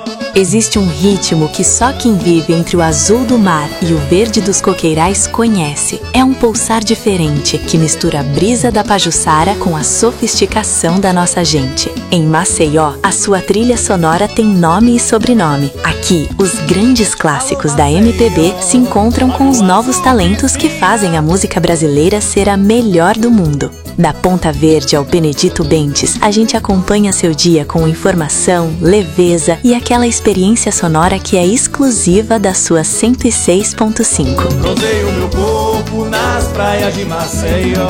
Existe um ritmo que só quem vive entre o azul do mar e o verde dos coqueirais conhece. É um pulsar diferente que mistura a brisa da Pajuçara com a sofisticação da nossa gente. Em Maceió, a sua trilha sonora tem nome e sobrenome. Aqui, os grandes clássicos da MPB se encontram com os novos talentos que fazem a música brasileira ser a melhor do mundo. Da Ponta Verde ao Benedito Bentes, a gente acompanha seu dia com informação, leveza e aquela experiência sonora que é exclusiva da sua 106.5. Bronzeio meu corpo nas praias de Maceió.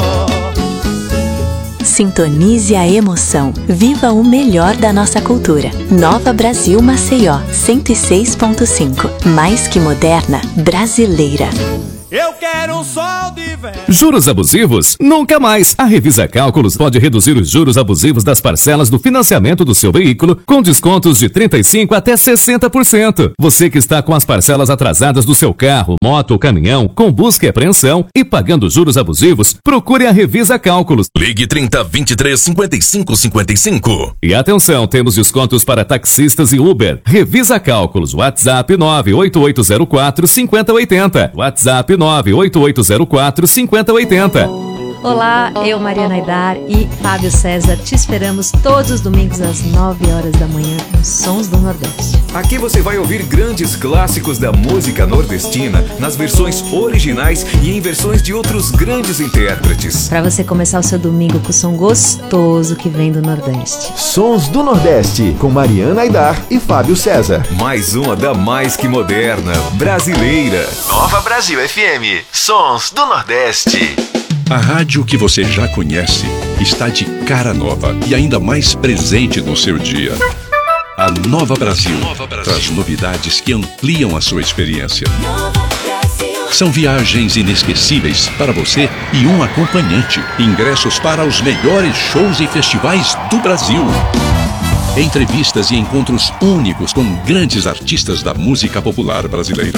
Sintonize a emoção. Viva o melhor da nossa cultura. Nova Brasil Maceió, 106.5. Mais que moderna, brasileira. Eu quero um sol de verão. Juros abusivos? Nunca mais! A Revisa Cálculos pode reduzir os juros abusivos das parcelas do financiamento do seu veículo com descontos de 35% até 60%. Você que está com as parcelas atrasadas do seu carro, moto ou caminhão, com busca e apreensão e pagando juros abusivos, procure a Revisa Cálculos. Ligue 30 23 55 55. E atenção, temos descontos para taxistas e Uber. Revisa Cálculos. WhatsApp 98804 5080. WhatsApp 98804 5080. Olá, eu, Mariana Aidar e Fábio César, te esperamos todos os domingos às 9 horas da manhã nos Sons do Nordeste. Aqui você vai ouvir grandes clássicos da música nordestina nas versões originais e em versões de outros grandes intérpretes. Para você começar o seu domingo com o som gostoso que vem do Nordeste. Sons do Nordeste, com Mariana Aidar e Fábio César. Mais uma da mais que moderna, brasileira. Nova Brasil FM, Sons do Nordeste. A rádio que você já conhece está de cara nova e ainda mais presente no seu dia. A Nova Brasil traz novidades que ampliam a sua experiência. São viagens inesquecíveis para você e um acompanhante. Ingressos para os melhores shows e festivais do Brasil. Entrevistas e encontros únicos com grandes artistas da música popular brasileira.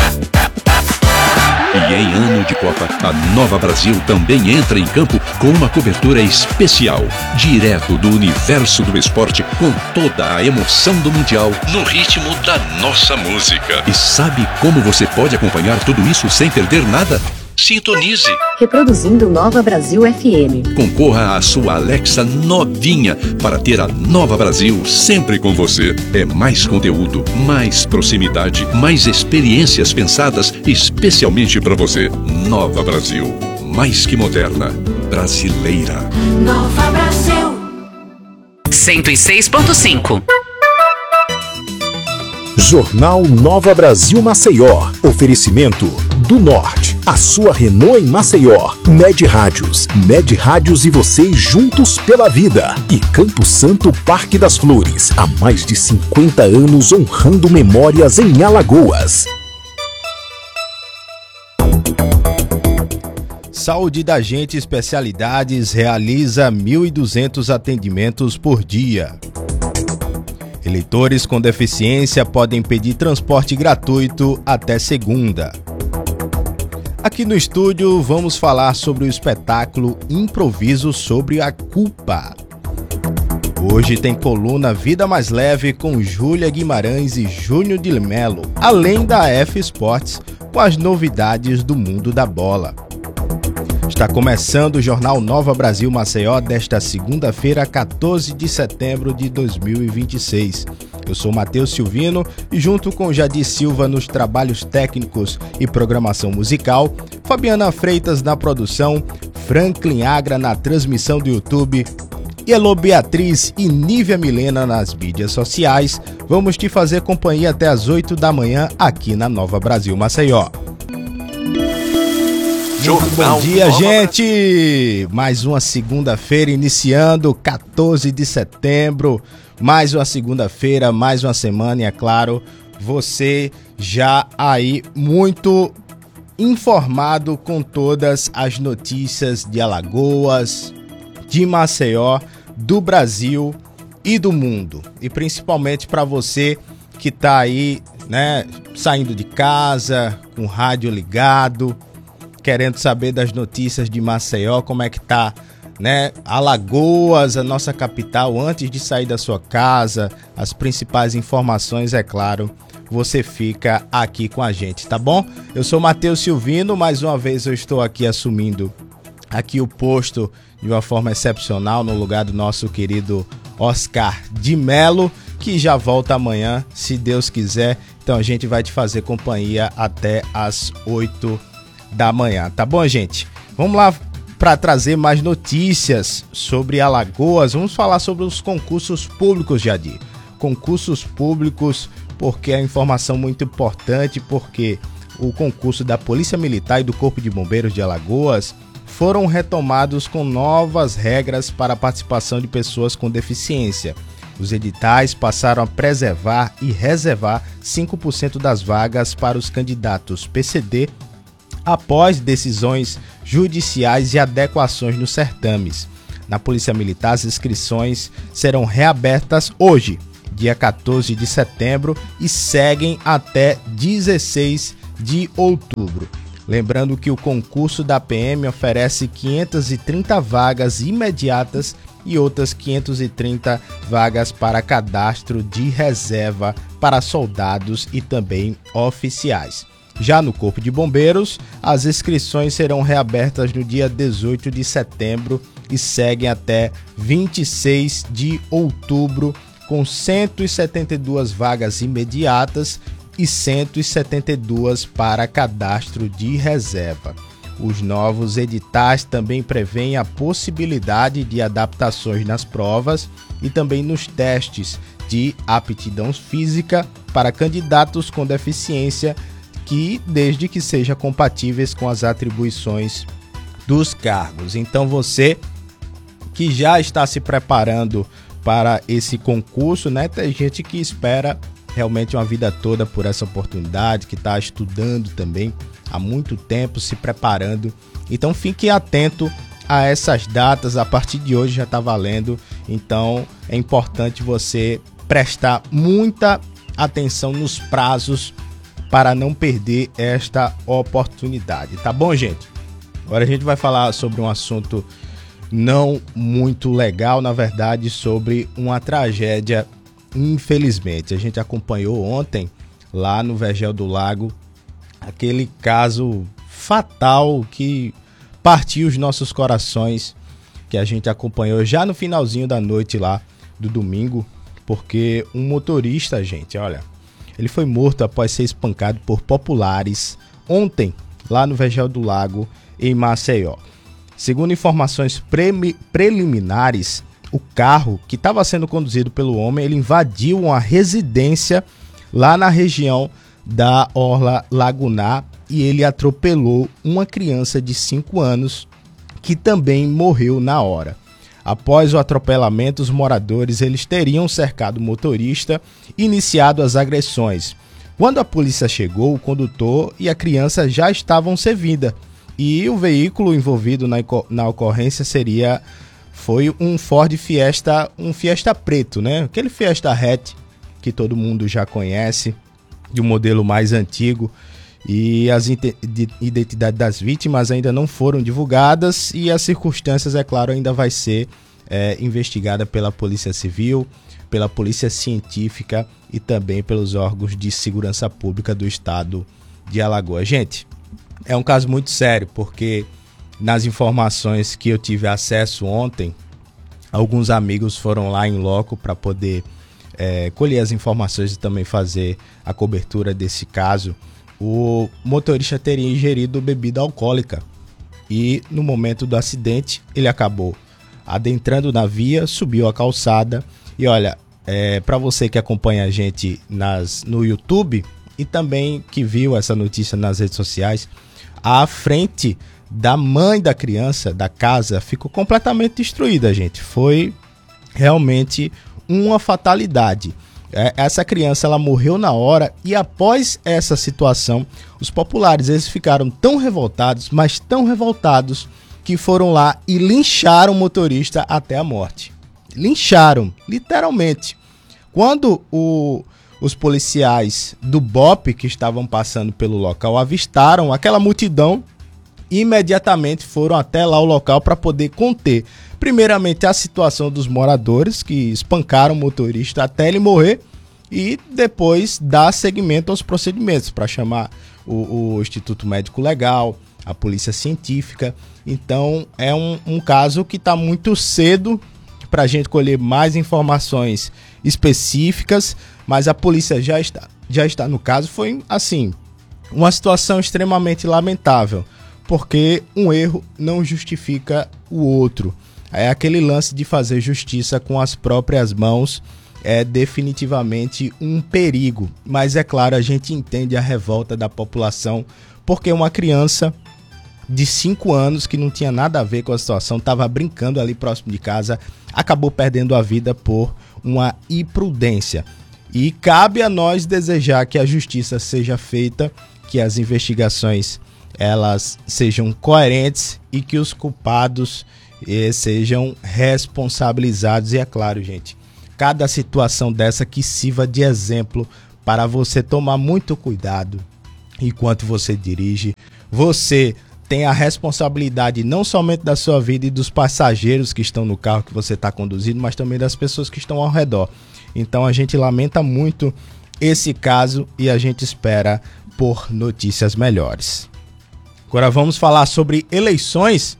E em ano de Copa, a Nova Brasil também entra em campo com uma cobertura especial, direto do universo do esporte, com toda a emoção do Mundial, no ritmo da nossa música. E sabe como você pode acompanhar tudo isso sem perder nada? Sintonize. Reproduzindo Nova Brasil FM. Concorra à sua Alexa novinha para ter a Nova Brasil sempre com você. É mais conteúdo, mais proximidade, mais experiências pensadas especialmente para você. Nova Brasil, mais que moderna, brasileira. Nova Brasil 106.5. Jornal Nova Brasil Maceió. Oferecimento do Norte. A sua Renault em Maceió. Med Rádios e você juntos pela vida. E Campo Santo Parque das Flores. Há mais de 50 anos honrando memórias em Alagoas. Saúde da Gente Especialidades realiza 1.200 atendimentos por dia. Eleitores com deficiência podem pedir transporte gratuito até segunda. Aqui no estúdio vamos falar sobre o espetáculo Improviso sobre a Culpa. Hoje tem coluna Vida Mais Leve com Júlia Guimarães e Júnior de Melo, além da F Sports com as novidades do mundo da bola. Está começando o Jornal Nova Brasil Maceió desta segunda-feira, 14 de setembro de 2026. Eu sou Matheus Silvino e junto com Jadir Silva nos trabalhos técnicos e programação musical, Fabiana Freitas na produção, Franklin Agra na transmissão do YouTube, Elô Beatriz e Nívia Milena nas mídias sociais, vamos te fazer companhia até as 8 da manhã aqui na Nova Brasil Maceió. Muito bom dia, gente! Mais uma segunda-feira iniciando, 14 de setembro. Mais uma segunda-feira, mais uma semana e, é claro, você já aí muito informado com todas as notícias de Alagoas, de Maceió, do Brasil e do mundo. E principalmente para você que está aí, né, saindo de casa, com o rádio ligado, querendo saber das notícias de Maceió, como é que tá né? Alagoas, a nossa capital, antes de sair da sua casa, as principais informações, é claro, você fica aqui com a gente, tá bom? Eu sou Matheus Silvino, mais uma vez eu estou aqui assumindo aqui o posto de uma forma excepcional no lugar do nosso querido Oscar de Melo, que já volta amanhã, se Deus quiser. Então a gente vai te fazer companhia até as 8 da manhã, tá bom, gente? Vamos lá para trazer mais notícias sobre Alagoas. Vamos falar sobre os concursos públicos, Jadir. Concursos públicos, porque é informação muito importante, porque o concurso da Polícia Militar e do Corpo de Bombeiros de Alagoas foram retomados com novas regras para a participação de pessoas com deficiência. Os editais passaram a preservar e reservar 5% das vagas para os candidatos PCD após decisões judiciais e adequações nos certames. Na Polícia Militar, as inscrições serão reabertas hoje, dia 14 de setembro, e seguem até 16 de outubro. Lembrando que o concurso da PM oferece 530 vagas imediatas e outras 530 vagas para cadastro de reserva para soldados e também oficiais. Já no Corpo de Bombeiros, as inscrições serão reabertas no dia 18 de setembro e seguem até 26 de outubro, com 172 vagas imediatas e 172 para cadastro de reserva. Os novos editais também prevêem a possibilidade de adaptações nas provas e também nos testes de aptidão física para candidatos com deficiência, desde que sejam compatíveis com as atribuições dos cargos. Então você que já está se preparando para esse concurso, né? Tem gente que espera realmente uma vida toda por essa oportunidade, que está estudando também há muito tempo, se preparando. Então fique atento a essas datas, a partir de hoje já está valendo. Então é importante você prestar muita atenção nos prazos para não perder esta oportunidade, tá bom, gente? Agora a gente vai falar sobre um assunto não muito legal, na verdade, sobre uma tragédia, infelizmente. A gente acompanhou ontem, lá no Vergel do Lago, aquele caso fatal que partiu os nossos corações, que a gente acompanhou já no finalzinho da noite lá do domingo, porque um motorista, gente, olha, ele foi morto após ser espancado por populares ontem, lá no Vergel do Lago, em Maceió. Segundo informações preliminares, o carro que estava sendo conduzido pelo homem, ele invadiu uma residência lá na região da Orla Lagunar e ele atropelou uma criança de 5 anos que também morreu na hora. Após o atropelamento, os moradores eles teriam cercado o motorista e iniciado as agressões. Quando a polícia chegou, o condutor e a criança já estavam sem vida e o veículo envolvido na ocorrência foi um Ford Fiesta, um Fiesta preto, né? Aquele Fiesta hatch que todo mundo já conhece, de um modelo mais antigo. E as identidades das vítimas ainda não foram divulgadas e as circunstâncias, é claro, ainda vai ser investigada pela Polícia Civil, pela Polícia Científica e também pelos órgãos de segurança pública do estado de Alagoas. Gente, é um caso muito sério, porque nas informações que eu tive acesso ontem, alguns amigos foram lá em loco para poder colher as informações e também fazer a cobertura desse caso. O motorista teria ingerido bebida alcoólica e no momento do acidente ele acabou adentrando na via, subiu a calçada e olha, para você que acompanha a gente no YouTube e também que viu essa notícia nas redes sociais, a frente da mãe da criança, da casa, ficou completamente destruída, gente. Foi realmente uma fatalidade. Essa criança ela morreu na hora e após essa situação, os populares eles ficaram tão revoltados, mas tão revoltados, que foram lá e lincharam o motorista até a morte. Lincharam, literalmente. Quando os policiais do BOPE que estavam passando pelo local avistaram aquela multidão, imediatamente foram até lá o local para poder conter, primeiramente, a situação dos moradores que espancaram o motorista até ele morrer e depois dar seguimento aos procedimentos para chamar o Instituto Médico Legal, a Polícia Científica. Então é um caso que está muito cedo para a gente colher mais informações específicas, mas a polícia já está no caso. Foi assim, uma situação extremamente lamentável, porque um erro não justifica o outro. É aquele lance de fazer justiça com as próprias mãos, é definitivamente um perigo. Mas é claro, a gente entende a revolta da população, porque uma criança de 5 anos, que não tinha nada a ver com a situação, estava brincando ali próximo de casa, acabou perdendo a vida por uma imprudência. E cabe a nós desejar que a justiça seja feita, que as investigações elas sejam coerentes e que os culpados sejam responsabilizados. E é claro, gente, cada situação dessa que sirva de exemplo para você tomar muito cuidado enquanto você dirige. Você tem a responsabilidade não somente da sua vida e dos passageiros que estão no carro que você está conduzindo, mas também das pessoas que estão ao redor. Então a gente lamenta muito esse caso e a gente espera por notícias melhores. Agora vamos falar sobre eleições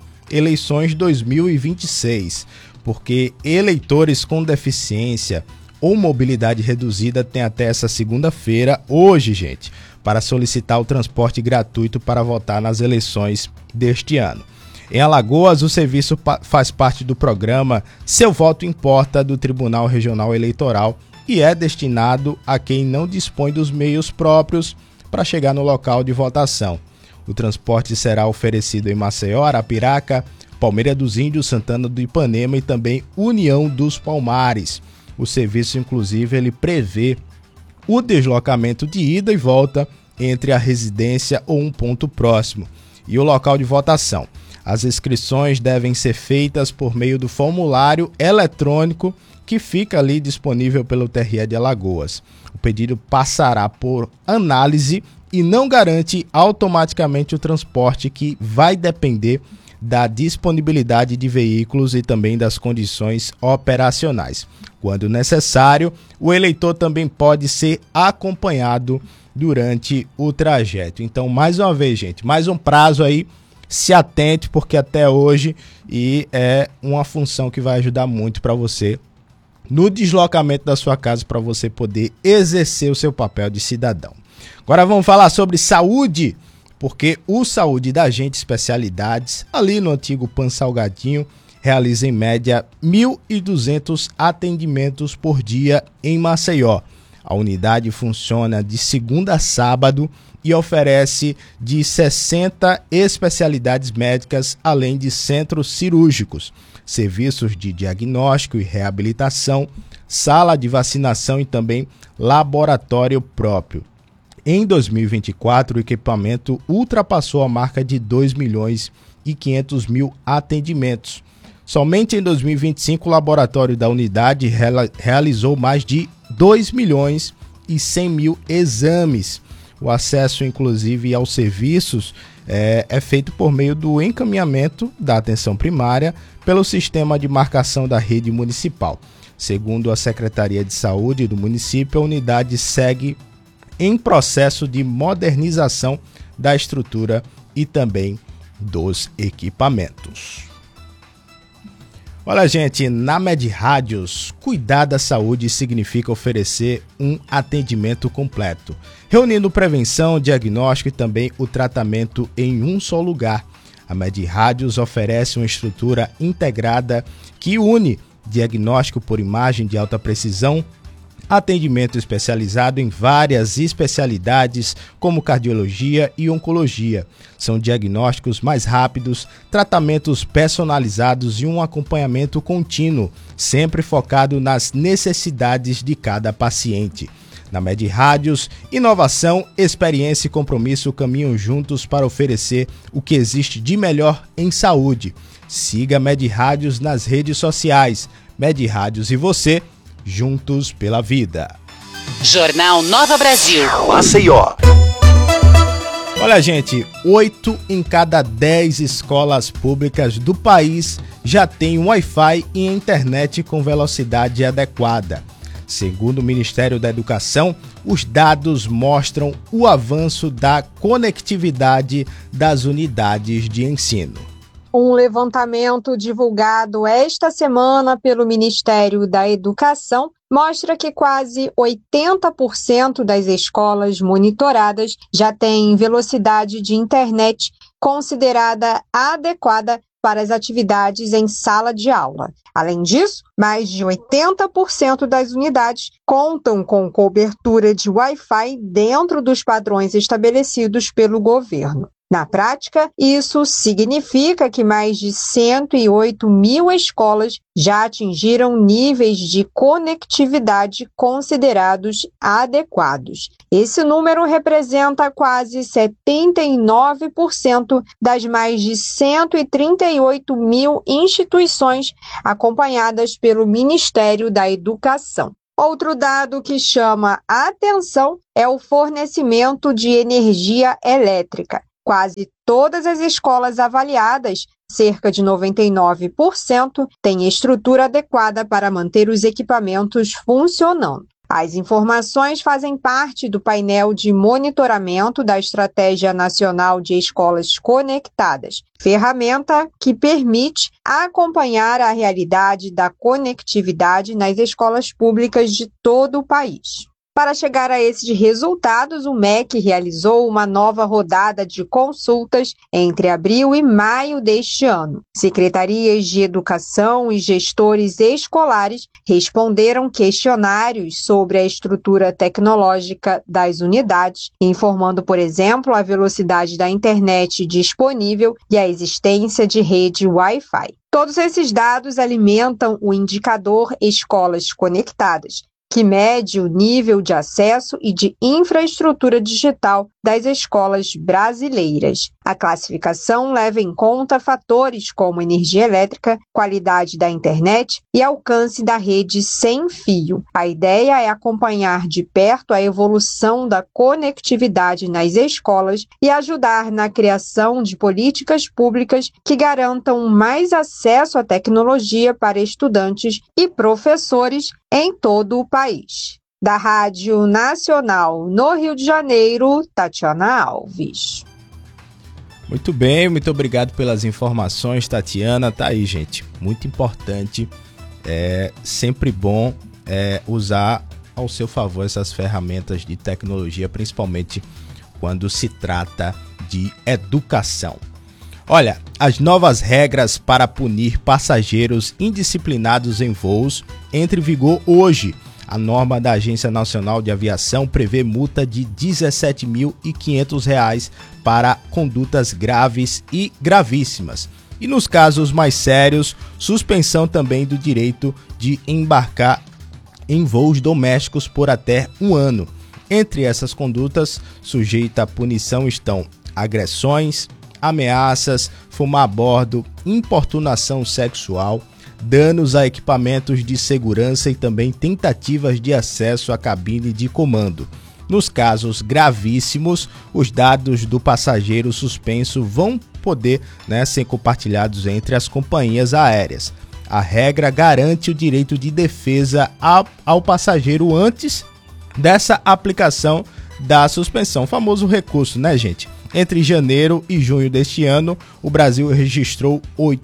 2026, porque eleitores com deficiência ou mobilidade reduzida têm até essa segunda-feira, hoje, gente, para solicitar o transporte gratuito para votar nas eleições deste ano. Em Alagoas, o serviço faz parte do programa Seu Voto Importa do Tribunal Regional Eleitoral e é destinado a quem não dispõe dos meios próprios para chegar no local de votação. O transporte será oferecido em Maceió, Arapiraca, Palmeira dos Índios, Santana do Ipanema e também União dos Palmares. O serviço, inclusive, ele prevê o deslocamento de ida e volta entre a residência ou um ponto próximo e o local de votação. As inscrições devem ser feitas por meio do formulário eletrônico que fica ali disponível pelo TRE de Alagoas. O pedido passará por análise e não garante automaticamente o transporte, que vai depender da disponibilidade de veículos e também das condições operacionais. Quando necessário, o eleitor também pode ser acompanhado durante o trajeto. Então, mais uma vez, gente, mais um prazo aí, se atente, porque até hoje e é uma função que vai ajudar muito para você no deslocamento da sua casa, para você poder exercer o seu papel de cidadão. Agora vamos falar sobre saúde, porque o Saúde da Gente Especialidades, ali no antigo Pan Salgadinho, realiza em média 1.200 atendimentos por dia em Maceió. A unidade funciona de segunda a sábado e oferece de 60 especialidades médicas, além de centros cirúrgicos, serviços de diagnóstico e reabilitação, sala de vacinação e também laboratório próprio. Em 2024, o equipamento ultrapassou a marca de 2.500.000 atendimentos. Somente em 2025, o laboratório da unidade realizou mais de 2.100.000 exames. O acesso, inclusive, aos serviços é feito por meio do encaminhamento da atenção primária pelo sistema de marcação da rede municipal. Segundo a Secretaria de Saúde do município, a unidade segue em processo de modernização da estrutura e também dos equipamentos. Olha, gente, na Med Rádios, cuidar da saúde significa oferecer um atendimento completo, reunindo prevenção, diagnóstico e também o tratamento em um só lugar. A Med Rádios oferece uma estrutura integrada que une diagnóstico por imagem de alta precisão, atendimento especializado em várias especialidades como cardiologia e oncologia. São diagnósticos mais rápidos, tratamentos personalizados e um acompanhamento contínuo, sempre focado nas necessidades de cada paciente. Na Med Rádios, inovação, experiência e compromisso caminham juntos para oferecer o que existe de melhor em saúde. Siga a Med Rádios nas redes sociais. Med Rádios e você, juntos pela vida. Jornal Nova Brasil. Maceió. Olha, gente, 8 em cada 10 escolas públicas do país já têm Wi-Fi e internet com velocidade adequada. Segundo o Ministério da Educação, os dados mostram o avanço da conectividade das unidades de ensino. Um levantamento divulgado esta semana pelo Ministério da Educação mostra que quase 80% das escolas monitoradas já têm velocidade de internet considerada adequada para as atividades em sala de aula. Além disso, mais de 80% das unidades contam com cobertura de Wi-Fi dentro dos padrões estabelecidos pelo governo. Na prática, isso significa que mais de 108 mil escolas já atingiram níveis de conectividade considerados adequados. Esse número representa quase 79% das mais de 138 mil instituições acompanhadas pelo Ministério da Educação. Outro dado que chama a atenção é o fornecimento de energia elétrica. Quase todas as escolas avaliadas, cerca de 99%, têm estrutura adequada para manter os equipamentos funcionando. As informações fazem parte do painel de monitoramento da Estratégia Nacional de Escolas Conectadas, ferramenta que permite acompanhar a realidade da conectividade nas escolas públicas de todo o país. Para chegar a esses resultados, o MEC realizou uma nova rodada de consultas entre abril e maio deste ano. Secretarias de Educação e gestores escolares responderam questionários sobre a estrutura tecnológica das unidades, informando, por exemplo, a velocidade da internet disponível e a existência de rede Wi-Fi. Todos esses dados alimentam o indicador Escolas Conectadas, que mede o nível de acesso e de infraestrutura digital das escolas brasileiras. A classificação leva em conta fatores como energia elétrica, qualidade da internet e alcance da rede sem fio. A ideia é acompanhar de perto a evolução da conectividade nas escolas e ajudar na criação de políticas públicas que garantam mais acesso à tecnologia para estudantes e professores em todo o país. Da Rádio Nacional no Rio de Janeiro, Tatiana Alves. Muito bem, muito obrigado pelas informações, Tatiana. Tá aí, gente, muito importante. É sempre bom usar ao seu favor essas ferramentas de tecnologia, principalmente quando se trata de educação. Olha, as novas regras para punir passageiros indisciplinados em voos entram em vigor hoje. A norma da Agência Nacional de Aviação prevê multa de R$ 17.500 para condutas graves e gravíssimas. E nos casos mais sérios, suspensão também do direito de embarcar em voos domésticos por até 1 ano. Entre essas condutas, sujeita à punição estão agressões, ameaças, fumar a bordo, importunação sexual, danos a equipamentos de segurança e também tentativas de acesso à cabine de comando. Nos casos gravíssimos, os dados do passageiro suspenso vão poder ser compartilhados entre as companhias aéreas. A regra garante o direito de defesa ao passageiro antes dessa aplicação da suspensão. O famoso recurso, né, gente? Entre janeiro e junho deste ano, o Brasil registrou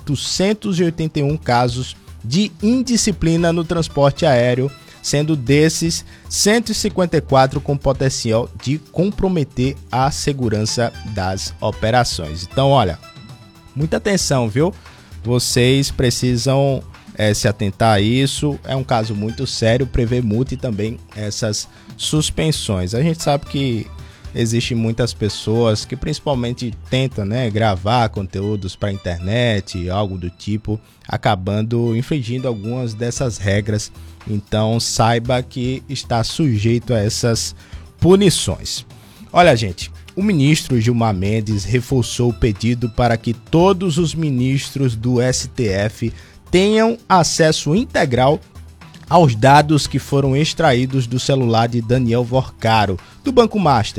881 casos de indisciplina no transporte aéreo, sendo desses 154 com potencial de comprometer a segurança das operações. Então, olha, muita atenção, viu? Vocês precisam se atentar a isso. É um caso muito sério, prevê multa e também essas suspensões. A gente sabe que existem muitas pessoas que principalmente tentam gravar conteúdos para a internet, algo do tipo, acabando infringindo algumas dessas regras. Então saiba que está sujeito a essas punições. Olha, gente, o ministro Gilmar Mendes reforçou o pedido para que todos os ministros do STF tenham acesso integral aos dados que foram extraídos do celular de Daniel Vorcaro, do Banco Master.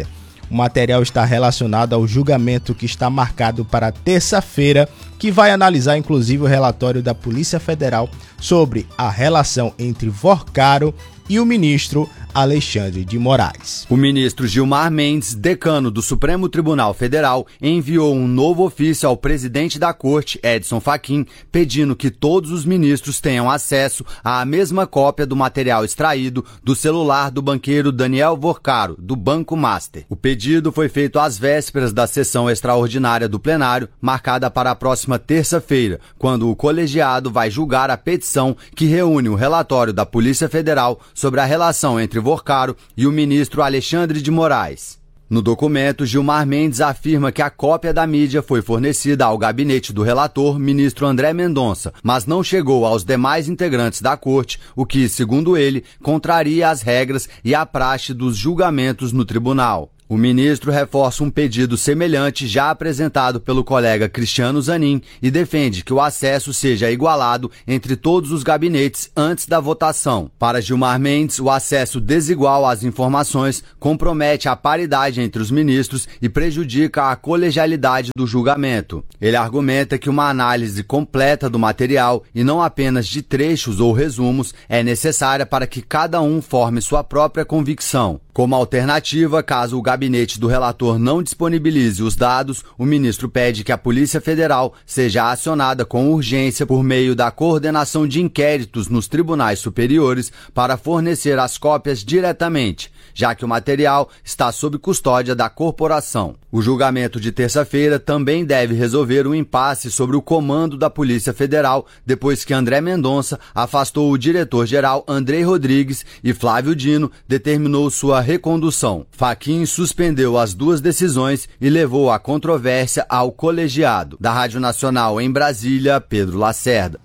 O material está relacionado ao julgamento que está marcado para terça-feira, que vai analisar inclusive o relatório da Polícia Federal sobre a relação entre Vorcaro e o ministro Alexandre de Moraes. O ministro Gilmar Mendes, decano do Supremo Tribunal Federal, enviou um novo ofício ao presidente da Corte, Edson Fachin, pedindo que todos os ministros tenham acesso à mesma cópia do material extraído do celular do banqueiro Daniel Vorcaro, do Banco Master. O pedido foi feito às vésperas da sessão extraordinária do plenário, marcada para a próxima terça-feira, quando o colegiado vai julgar a petição que reúne o relatório da Polícia Federal sobre a relação entre Vorcaro e o ministro Alexandre de Moraes. No documento, Gilmar Mendes afirma que a cópia da mídia foi fornecida ao gabinete do relator, ministro André Mendonça, mas não chegou aos demais integrantes da corte, o que, segundo ele, contraria as regras e a praxe dos julgamentos no tribunal. O ministro reforça um pedido semelhante já apresentado pelo colega Cristiano Zanin e defende que o acesso seja igualado entre todos os gabinetes antes da votação. Para Gilmar Mendes, o acesso desigual às informações compromete a paridade entre os ministros e prejudica a colegialidade do julgamento. Ele argumenta que uma análise completa do material e não apenas de trechos ou resumos é necessária para que cada um forme sua própria convicção. Como alternativa, caso o gabinete do relator não disponibilize os dados, o ministro pede que a Polícia Federal seja acionada com urgência por meio da coordenação de inquéritos nos tribunais superiores para fornecer as cópias diretamente, já que o material está sob custódia da corporação. O julgamento de terça-feira também deve resolver o impasse sobre o comando da Polícia Federal, depois que André Mendonça afastou o diretor-geral Andrei Rodrigues e Flávio Dino determinou sua recondução. Fachin suspendeu as duas decisões e levou a controvérsia ao colegiado. Da Rádio Nacional em Brasília, Pedro Lacerda.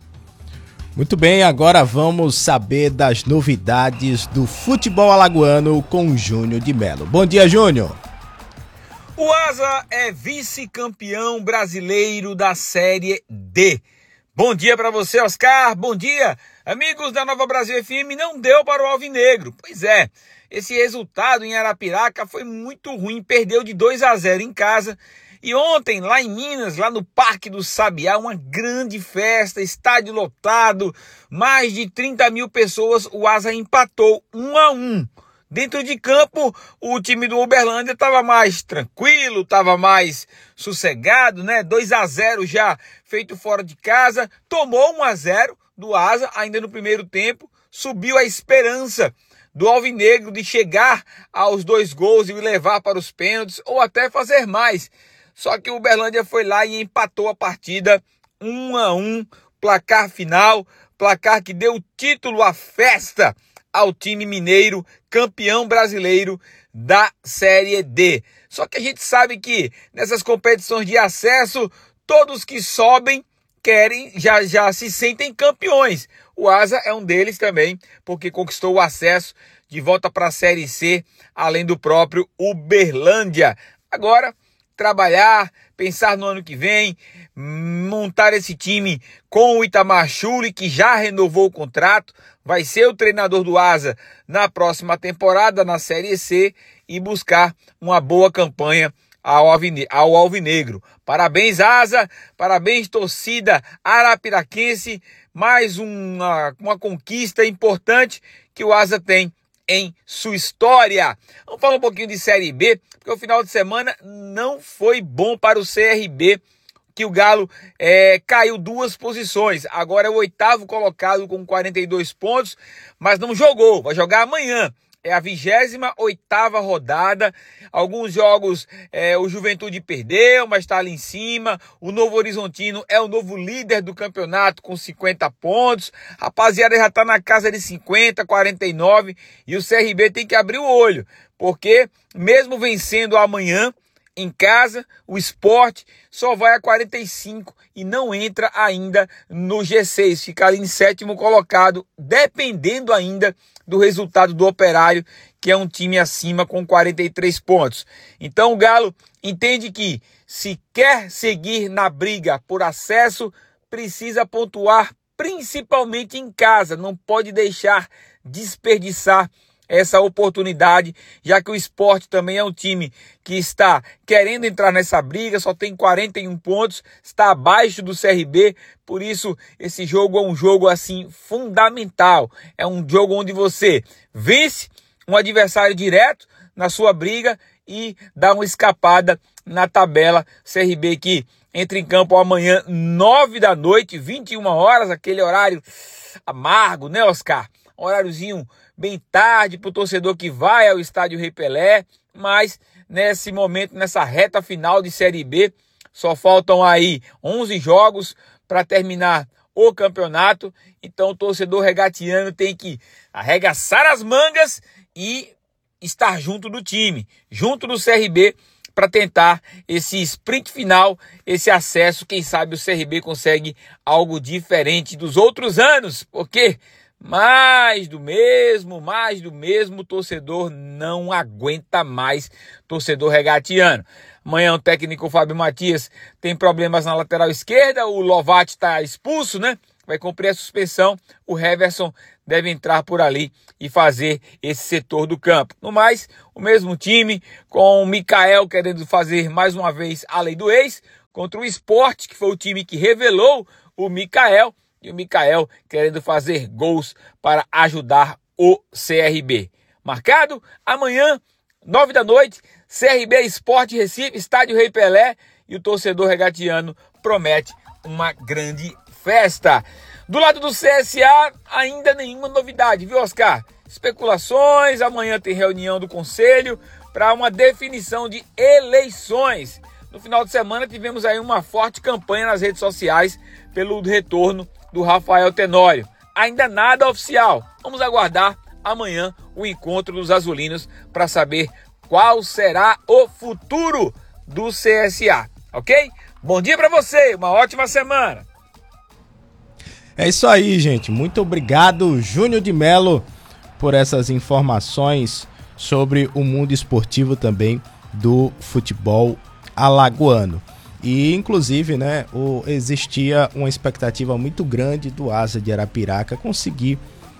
Muito bem, agora vamos saber das novidades do futebol alagoano com Júnior de Melo. Bom dia, Júnior. O Asa é vice-campeão brasileiro da Série D. Bom dia para você, Oscar. Bom dia, amigos da Nova Brasil FM. Não deu para o Alvinegro. Pois é, esse resultado em Arapiraca foi muito ruim. Perdeu de 2-0 em casa. E ontem, lá em Minas, lá no Parque do Sabiá, uma grande festa, estádio lotado, mais de 30 mil pessoas, o Asa empatou 1-1. Dentro de campo, o time do Uberlândia estava mais tranquilo, estava mais sossegado, né? 2-0 já feito fora de casa, tomou 1-0 do Asa ainda no primeiro tempo, subiu a esperança do Alvinegro de chegar aos 2 gols e levar para os pênaltis ou até fazer mais. Só que o Uberlândia foi lá e empatou a partida 1-1, placar final, placar que deu título à festa ao time mineiro, campeão brasileiro da Série D. Só que a gente sabe que nessas competições de acesso, todos que sobem querem, já se sentem campeões. O Asa é um deles também, porque conquistou o acesso de volta para a Série C, além do próprio Uberlândia. Agora, trabalhar, pensar no ano que vem, montar esse time com o Itamar Schulli, que já renovou o contrato, vai ser o treinador do Asa na próxima temporada, na Série C, e buscar uma boa campanha ao Alvinegro. Parabéns, Asa, parabéns, torcida arapiraquense, mais uma conquista importante que o Asa tem em sua história. Vamos falar um pouquinho de Série B, porque o final de semana não foi bom para o CRB, que o Galo caiu 2 posições. Agora é o 8º colocado com 42 pontos, mas não jogou, vai jogar amanhã. É a 28ª rodada. Alguns jogos o Juventude perdeu, mas está ali em cima. O Novo Horizontino é o novo líder do campeonato com 50 pontos. Rapaziada já está na casa de 50, 49. E o CRB tem que abrir o olho, porque mesmo vencendo amanhã em casa, o Sport só vai a 45 e não entra ainda no G6. Fica ali em 7º colocado, dependendo ainda do resultado do Operário, que é um time acima com 43 pontos. Então o Galo entende que, se quer seguir na briga por acesso, precisa pontuar principalmente em casa. Não pode deixar desperdiçar essa oportunidade, já que o Sport também é um time que está querendo entrar nessa briga, só tem 41 pontos, está abaixo do CRB, por isso esse jogo é um jogo assim fundamental, é um jogo onde você vence um adversário direto na sua briga e dá uma escapada na tabela. CRB que entra em campo amanhã, 9 da noite, 21 horas, aquele horário amargo, né, Oscar? Horáriozinho bem tarde para o torcedor que vai ao estádio Rei Pelé, mas nesse momento, nessa reta final de Série B, só faltam aí 11 jogos para terminar o campeonato, então o torcedor regatiano tem que arregaçar as mangas e estar junto do time, junto do CRB, para tentar esse sprint final, esse acesso. Quem sabe o CRB consegue algo diferente dos outros anos, porque mais do mesmo, o torcedor não aguenta mais, torcedor regatiano. Amanhã o técnico Fábio Matias tem problemas na lateral esquerda, o Lovati está expulso, né? Vai cumprir a suspensão, o Heverson deve entrar por ali e fazer esse setor do campo. No mais, o mesmo time, com o Mikael querendo fazer mais uma vez a lei do ex, contra o Sport, que foi o time que revelou o Mikael, e o Mikael querendo fazer gols para ajudar o CRB. Marcado amanhã, 9 da noite, CRB Sport Recife, estádio Rei Pelé, e o torcedor regatiano promete uma grande festa. Do lado do CSA, ainda nenhuma novidade, viu, Oscar? Especulações, amanhã tem reunião do Conselho para uma definição de eleições. No final de semana tivemos aí uma forte campanha nas redes sociais pelo retorno do Rafael Tenório. Ainda nada oficial. Vamos aguardar amanhã o encontro dos azulinos para saber qual será o futuro do CSA, ok? Bom dia para você, uma ótima semana. É isso aí, gente. Muito obrigado, Júnior de Melo, por essas informações sobre o mundo esportivo também do futebol alagoano. E, inclusive, né, existia uma expectativa muito grande do Asa de Arapiraca conseguir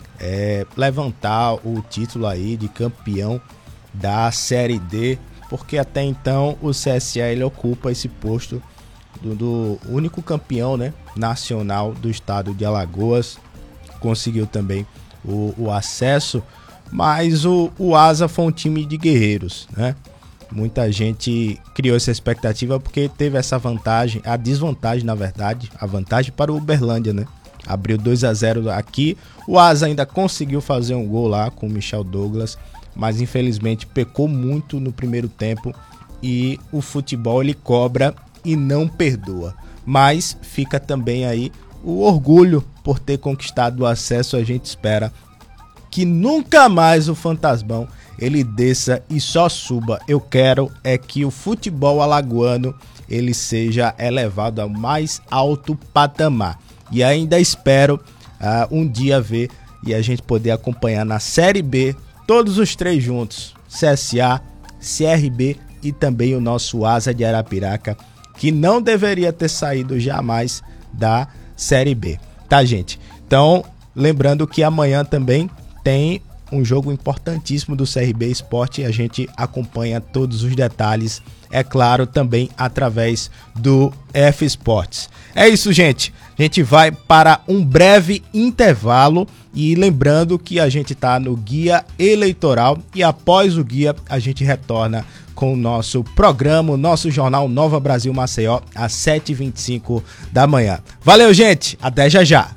levantar o título aí de campeão da Série D, porque até então o CSA ele ocupa esse posto do único campeão, né, nacional do estado de Alagoas. Conseguiu também o acesso, mas o Asa foi um time de guerreiros, né? Muita gente criou essa expectativa porque teve essa vantagem, a desvantagem na verdade, a vantagem para o Uberlândia, né? Abriu 2-0 aqui, o Asa ainda conseguiu fazer um gol lá com o Michel Douglas, mas infelizmente pecou muito no primeiro tempo e o futebol ele cobra e não perdoa. Mas fica também aí o orgulho por ter conquistado o acesso. A gente espera que nunca mais o Fantasmão ele desça e só suba. Eu quero é que o futebol alagoano ele seja elevado ao mais alto patamar. E ainda espero um dia ver e a gente poder acompanhar na Série B todos os três juntos, CSA, CRB e também o nosso Asa de Arapiraca, que não deveria ter saído jamais da Série B, tá, gente? Então, lembrando que amanhã também tem um jogo importantíssimo do CRB Sport e a gente acompanha todos os detalhes, é claro, também através do F Sports. É isso, gente. A gente vai para um breve intervalo e lembrando que a gente está no guia eleitoral e após o guia a gente retorna com o nosso programa, o nosso jornal Nova Brasil Maceió, às 7h25 da manhã. Valeu, gente. Até já já.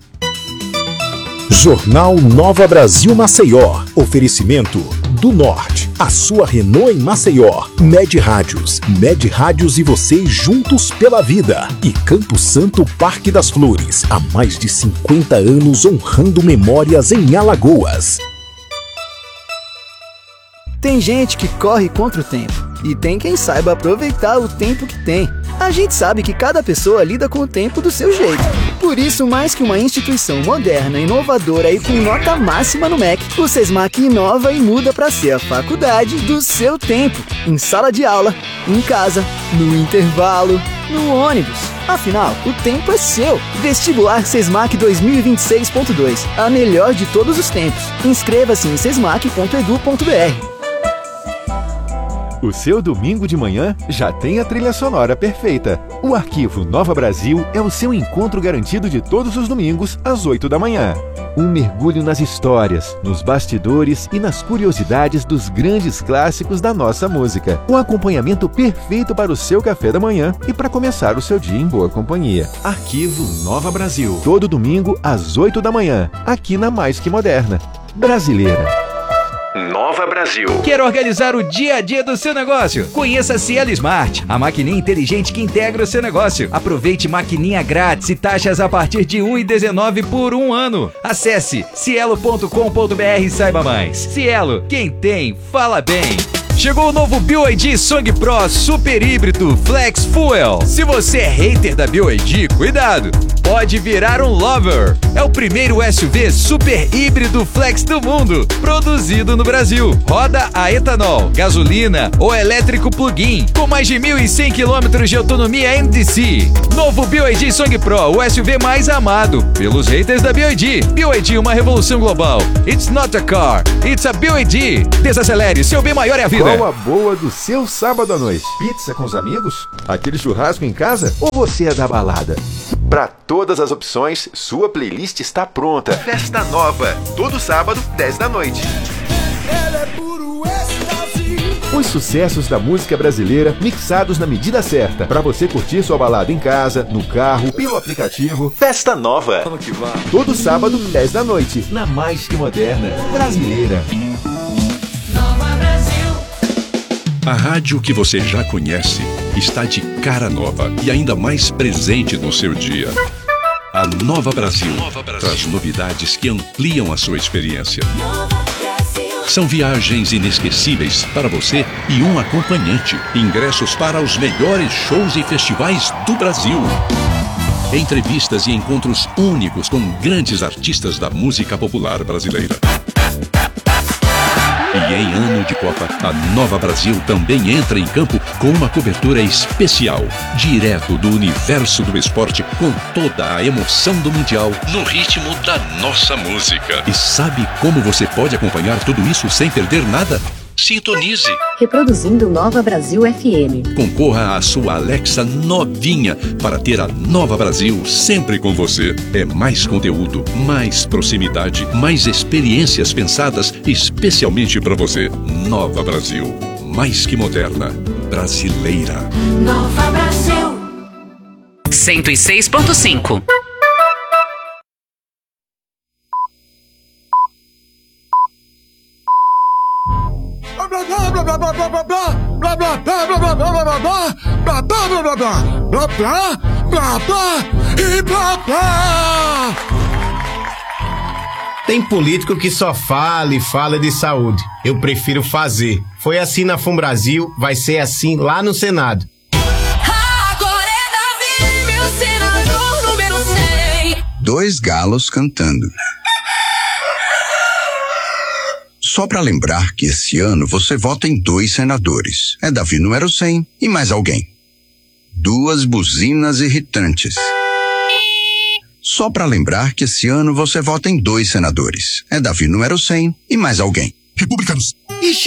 Jornal Nova Brasil Maceió. Oferecimento do Norte. A sua Renault em Maceió. Med Rádios. Med Rádios e você juntos pela vida. E Campo Santo Parque das Flores. Há mais de 50 anos honrando memórias em Alagoas. Tem gente que corre contra o tempo e tem quem saiba aproveitar o tempo que tem. A gente sabe que cada pessoa lida com o tempo do seu jeito. Por isso, mais que uma instituição moderna, inovadora e com nota máxima no MEC, o Sesmac inova e muda para ser a faculdade do seu tempo. Em sala de aula, em casa, no intervalo. no ônibus. Afinal, o tempo é seu. Vestibular Sesmac 2026.2, a melhor de todos os tempos. Inscreva-se em sesmac.edu.br. O seu domingo de manhã já tem a trilha sonora perfeita. O Arquivo Nova Brasil é o seu encontro garantido de todos os domingos, às 8 da manhã. Um mergulho nas histórias, nos bastidores e nas curiosidades dos grandes clássicos da nossa música. Um acompanhamento perfeito para o seu café da manhã e para começar o seu dia em boa companhia. Arquivo Nova Brasil. Todo domingo, às 8 da manhã, aqui na Mais Que Moderna. Brasileira. Nova Brasil. Quer organizar o dia a dia do seu negócio? Conheça a Cielo Smart, a maquininha inteligente que integra o seu negócio. Aproveite maquininha grátis e taxas a partir de R$ 1,19 por um ano. Acesse cielo.com.br e saiba mais. Cielo, quem tem, fala bem. Chegou o novo BYD Song Pro Super Híbrido Flex Fuel. Se você é hater da BYD, cuidado, pode virar um lover. É o primeiro SUV super híbrido flex do mundo, produzido no Brasil. Roda a etanol, gasolina ou elétrico plug-in, com mais de 1.100 km de autonomia NDC. Novo BYD Song Pro, o SUV mais amado pelos haters da BYD. BYD, uma revolução global. It's not a car, it's a BYD. Desacelere, seu bem maior é a vida. Qual a boa do seu sábado à noite? Pizza com os amigos? Aquele churrasco em casa? Ou você é da balada? Para todas as opções, sua playlist está pronta. Festa Nova, todo sábado, 10 da noite. Os sucessos da música brasileira mixados na medida certa, para você curtir sua balada em casa, no carro, pelo aplicativo. Festa Nova. Todo sábado, 10 da noite, na Mais Que Moderna. Brasileira. A rádio que você já conhece está de cara nova e ainda mais presente no seu dia. A Nova Brasil traz novidades que ampliam a sua experiência. São viagens inesquecíveis para você e um acompanhante. Ingressos para os melhores shows e festivais do Brasil. Entrevistas e encontros únicos com grandes artistas da música popular brasileira. E em ano de Copa, a Nova Brasil também entra em campo com uma cobertura especial, direto do universo do esporte, com toda a emoção do Mundial, no ritmo da nossa música. E sabe como você pode acompanhar tudo isso sem perder nada? Sintonize. Reproduzindo Nova Brasil FM. Concorra à sua Alexa novinha para ter a Nova Brasil sempre com você. É mais conteúdo, mais proximidade, mais experiências pensadas especialmente para você. Nova Brasil. Mais que moderna. Brasileira. Nova Brasil. 106.5. Tem político que só fala e fala de saúde. Eu prefiro fazer. Foi assim na FUNBrasil, vai ser assim lá no Senado. Agora é Davi, meu senador número 100. Dois galos cantando. Só para lembrar que esse ano você vota em 2 senadores. É Davi número 100 e mais alguém. 2 buzinas irritantes. Só para lembrar que esse ano você vota em 2 senadores. É Davi número 100 e mais alguém. Republicanos.